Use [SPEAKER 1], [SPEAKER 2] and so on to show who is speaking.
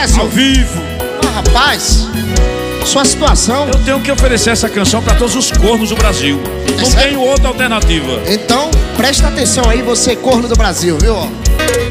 [SPEAKER 1] Césio.
[SPEAKER 2] Ao vivo.
[SPEAKER 1] Rapaz, sua situação.
[SPEAKER 2] Eu tenho que oferecer essa canção pra todos os cornos do Brasil. Não
[SPEAKER 1] sério?
[SPEAKER 2] tenho outra alternativa.
[SPEAKER 1] Então, presta atenção aí, você corno do Brasil, viu?